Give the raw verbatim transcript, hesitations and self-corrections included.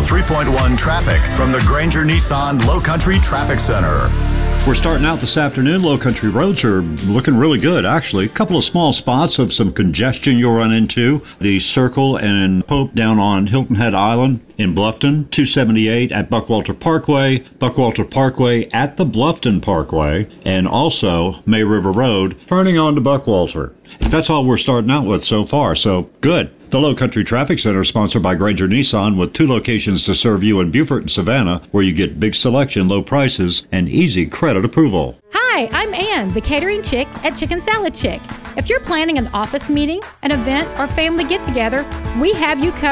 three point one traffic from the Granger Nissan Low Country Traffic Center. We're starting out this afternoon. Low Country roads are looking really good, actually. A couple of small spots of some congestion you'll run into. The Circle and Pope down on Hilton Head Island in Bluffton, two seventy-eight at Buckwalter Parkway, Buckwalter Parkway at the Bluffton Parkway, and also May River Road, turning on to Buckwalter. That's all we're starting out with so far, so good. The Low Country Traffic Center is sponsored by Granger Nissan with two locations to serve you in Beaufort and Savannah, where you get big selection, low prices, and easy credit approval. Hi, I'm Ann, the catering chick at Chicken Salad Chick. If you're planning an office meeting, an event, or family get-together, we have you covered.